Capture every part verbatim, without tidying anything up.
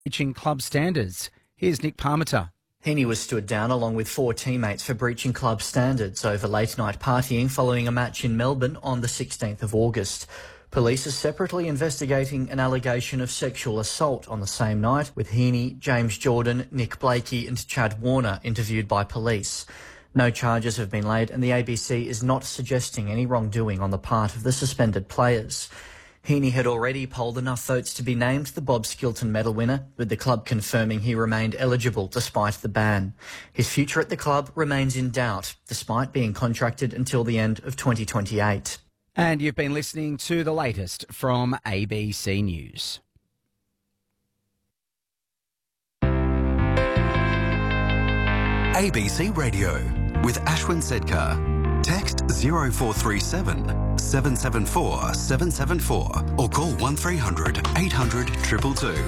breaching club standards. Here's Nick Parmenter. Heaney was stood down along with four teammates for breaching club standards over late-night partying following a match in Melbourne on the sixteenth of August. Police are separately investigating an allegation of sexual assault on the same night, with Heaney, James Jordan, Nick Blakey and Chad Warner interviewed by police. No charges have been laid and the A B C is not suggesting any wrongdoing on the part of the suspended players. Heaney had already polled enough votes to be named the Bob Skilton medal winner, with the club confirming he remained eligible despite the ban. His future at the club remains in doubt, despite being contracted until the end of twenty twenty-eight. And you've been listening to the latest from A B C News. A B C Radio with Ashwin Sedkar. Text zero four three seven, seven seven four, seven seven four or call one three hundred, eight hundred, two two two.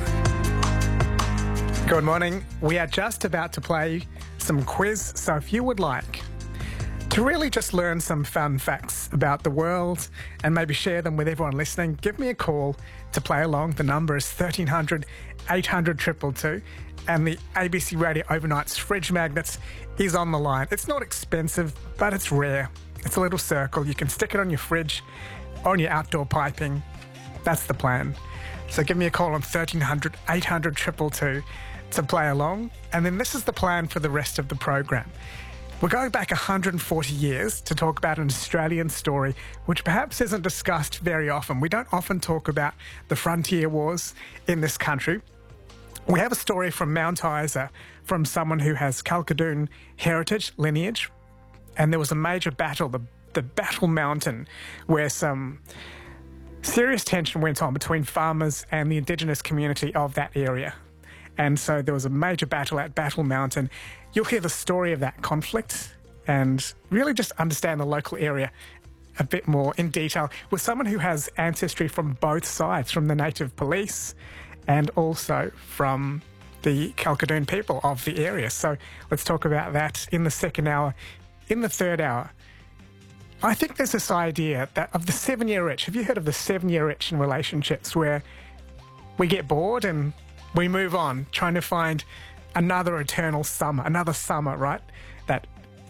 Good morning. We are just about to play some quiz, so if you would like to really just learn some fun facts about the world and maybe share them with everyone listening, give me a call to play along. The number is thirteen hundred, eight hundred, two two two. And the A B C Radio Overnight's fridge magnets is on the line. It's not expensive, but it's rare. It's a little circle. You can stick it on your fridge, on your outdoor piping. That's the plan. So give me a call on thirteen hundred, eight hundred, two two two to play along. And then this is the plan for the rest of the program. We're going back one hundred forty years to talk about an Australian story which perhaps isn't discussed very often. We don't often talk about the frontier wars in this country. We have a story from Mount Isa from someone who has Kalkadoon heritage, lineage, and there was a major battle, the, the Battle Mountain, where some serious tension went on between farmers and the Indigenous community of that area. And so there was a major battle at Battle Mountain. You'll hear the story of that conflict and really just understand the local area a bit more in detail with someone who has ancestry from both sides, from the native police and also from the Kalkadoon people of the area. So let's talk about that in the second hour. In the third hour, I think there's this idea that of the seven-year itch. Have you heard of the seven-year itch in relationships where we get bored and we move on, trying to find another eternal summer, another summer, right? That,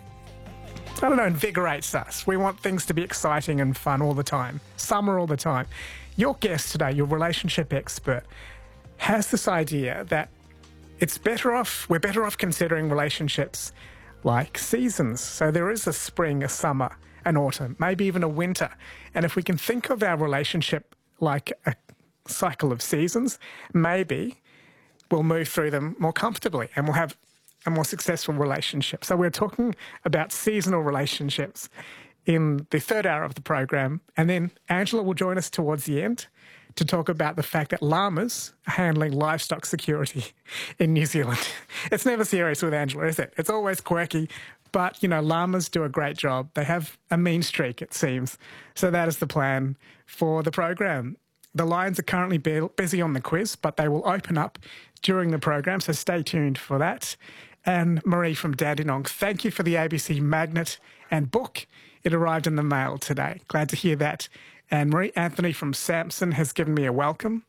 I don't know, invigorates us. We want things to be exciting and fun all the time, summer all the time. Your guest today, your relationship expert, has this idea that it's better off, we're better off considering relationships like seasons. So there is a spring, a summer, an autumn, maybe even a winter. And if we can think of our relationship like a cycle of seasons, maybe we'll move through them more comfortably and we'll have a more successful relationship. So we're talking about seasonal relationships in the third hour of the program. And then Angela will join us towards the end to talk about the fact that llamas are handling livestock security in New Zealand. It's never serious with Angela, is it? It's always quirky, but, you know, llamas do a great job. They have a mean streak, it seems. So that is the plan for the program. The lines are currently busy on the quiz, but they will open up during the program, so stay tuned for that. And Marie from Dandenong, thank you for the A B C magnet and book. It arrived in the mail today. Glad to hear that. And Marie Anthony from Samson has given me a welcome.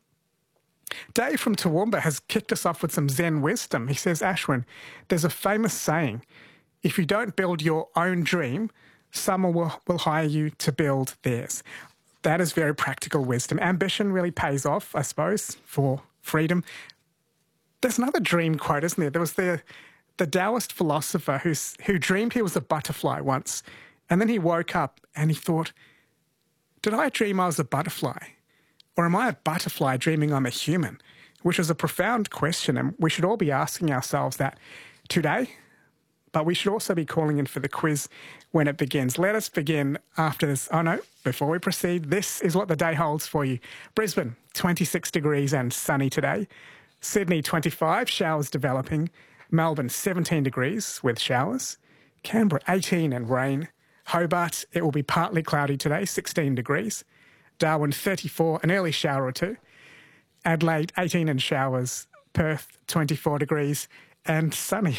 Dave from Toowoomba has kicked us off with some Zen wisdom. He says, Ashwin, there's a famous saying, if you don't build your own dream, someone will, will hire you to build theirs. That is very practical wisdom. Ambition really pays off, I suppose, for freedom. There's another dream quote, isn't there? There was the, the Taoist philosopher who's, who dreamed he was a butterfly once, and then he woke up and he thought, did I dream I was a butterfly? Or am I a butterfly dreaming I'm a human? Which is a profound question, and we should all be asking ourselves that today. But we should also be calling in for the quiz when it begins. Let us begin after this. Oh no, before we proceed, this is what the day holds for you. Brisbane, twenty-six degrees and sunny today. Sydney, twenty-five, showers developing. Melbourne, seventeen degrees with showers. Canberra, eighteen and rain. Hobart, it will be partly cloudy today, sixteen degrees. Darwin, thirty-four, an early shower or two. Adelaide, eighteen and showers. Perth, twenty-four degrees and sunny.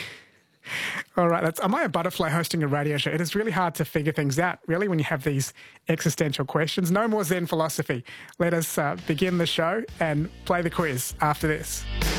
All right, that's, am I a butterfly hosting a radio show? It is really hard to figure things out, really, when you have these existential questions. No more Zen philosophy. Let us uh, begin the show and play the quiz after this.